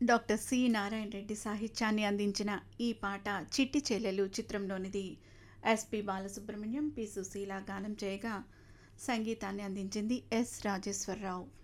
Doctor C Narayana Reddy సాహిత్యాన్ని అందించిన ఈ పాట 'చిట్టి చెల్లెలు' చిత్రంలోనిది. ఎస్పి బాలసుబ్రహ్మణ్యం, పి సుశీల గానం చేయగా సంగీతాన్ని అందించింది ఎస్ రాజేశ్వరరావు.